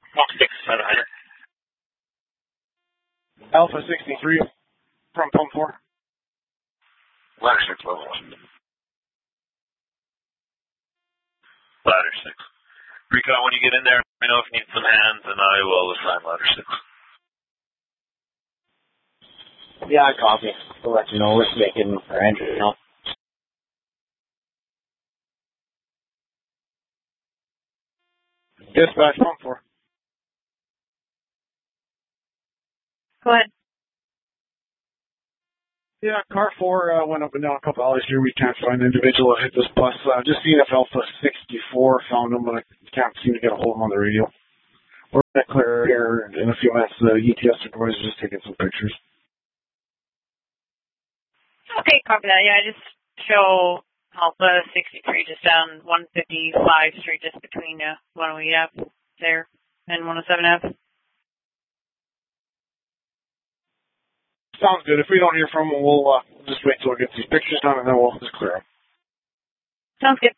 Alpha 63 from pump 4. Ladder 6, level 1. Ladder 6. Recon, when you get in there, let me know if you need some hands, and I will assign ladder 6. Yeah, I copy. We'll let you know. We're making our entry now. Dispatch pump 4. Go ahead. Yeah, car 4 went up and down a couple alleys here. We can't find the individual that hit this bus. Just seeing if Alpha 64 found him, but I can't seem to get a hold of him on the radio. We're going to clear here in a few minutes. The ETS supervisor is just taking some pictures. Okay, copy that. Yeah, I just show Alpha 63 just down 155 Street, just between 108F there and 107F. Sounds good. If we don't hear from him, we'll just wait till we get these pictures done, and then we'll just clear them. Sounds good.